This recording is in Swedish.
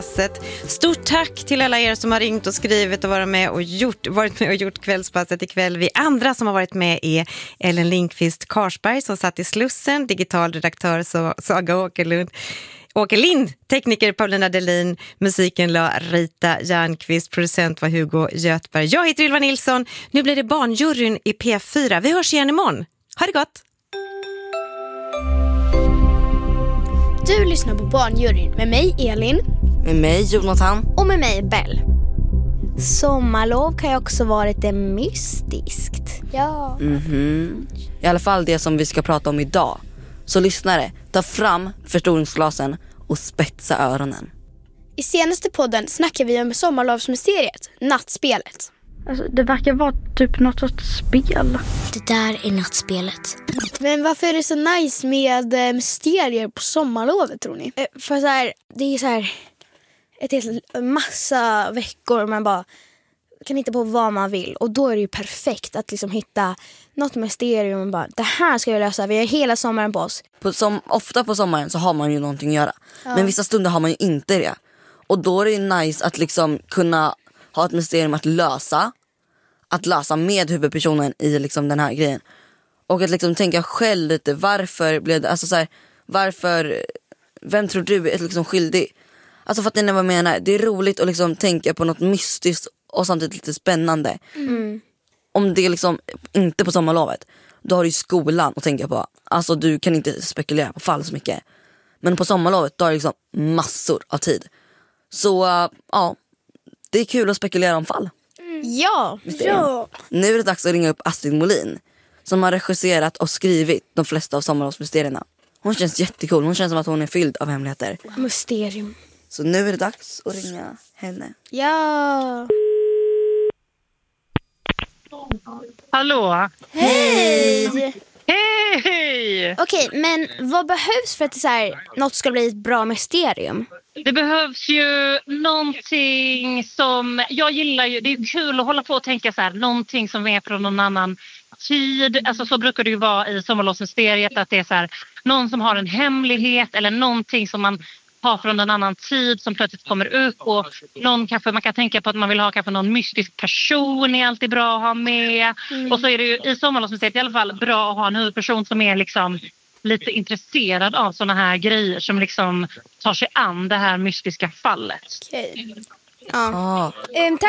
Stort tack till alla er som har ringt och skrivit och varit med och gjort kvällspasset ikväll. Vi andra som har varit med är Ellen Lindqvist Karsberg som satt i Slussen, digital redaktör Saga Åkerlind, tekniker Paulina Delin, musiken la Rita Järnqvist, producent var Hugo Götberg. Jag heter Ylva Nilsson. Nu blir det barnjuryn i P4. Vi hörs igen imorgon. Ha det gott! Du lyssnar på barnjuryn med mig Elin, med mig Jonathan och med mig Bell. Sommarlov kan ju också vara lite mystiskt. Ja. I alla fall det som vi ska prata om idag. Så lyssnare, ta fram förstoringsglasen och spetsa öronen. I senaste podden snackar vi om sommarlovsmysteriet, nattspelet. Alltså, det verkar vara typ något sorts spel. Det där är nattspelet. Men varför är det så nice med mysterier på sommarlovet, tror ni? För så här, det är så här ett helt massa veckor man bara kan hitta på vad man vill. Och då är det ju perfekt att liksom hitta något mysterium och bara, det här ska vi lösa. Vi har hela sommaren på oss. Ofta på sommaren så har man ju någonting att göra. Ja. Men vissa stunder har man ju inte det. Och då är det ju nice att liksom kunna ha ett mysterium att lösa med huvudpersonen i liksom den här grejen. Och att liksom tänka själv lite, varför blev det, alltså så här, vem tror du är liksom skyldig? Alltså fattar ni vad jag menar? Det är roligt att liksom tänka på något mystiskt och samtidigt lite spännande. Om det är liksom inte på sommarlovet, då har du skolan att tänka på. Alltså du kan inte spekulera på fall så mycket. Men på sommarlovet, då har du liksom massor av tid. Så ja, det är kul att spekulera om fall. Ja. Nu är det dags att ringa upp Astrid Molin, som har regisserat och skrivit de flesta av sommarlovsmysterierna. Hon känns jättecool, hon känns som att hon är fylld av hemligheter. Mysterium. Så nu är det dags att ringa henne. Ja. Hallå. Hej. Hej. Okej, men vad behövs för att något ska bli ett bra mysterium? Det behövs ju någonting som jag gillar ju. Det är kul att hålla på och tänka så här, någonting som är från någon annan tid. Alltså så brukar det ju vara i sommarlovsmysteriet, att det är så här, någon som har en hemlighet eller någonting som man har från en annan tid som plötsligt kommer upp, och någon kanske man kan tänka på att man vill ha kanske någon mystisk person är alltid bra att ha med. Och så är det ju i sommarlovsmysteriet i alla fall bra att ha en huvudperson som är liksom lite intresserad av såna här grejer, som liksom tar sig an det här mystiska fallet. Okej. Ja.